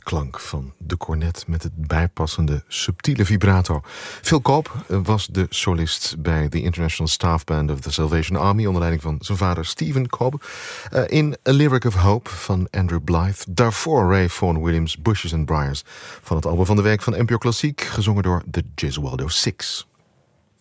klank van de cornet met het bijpassende subtiele vibrato. Phil Cobb was de solist bij de International Staff Band of the Salvation Army onder leiding van zijn vader Stephen Cobb. In A Lyric of Hope van Andrew Blythe. Daarvoor Ray Vaughan Williams, Bushes and Briars van het album van de week van NPO Klassiek, gezongen door de Gesualdo Six.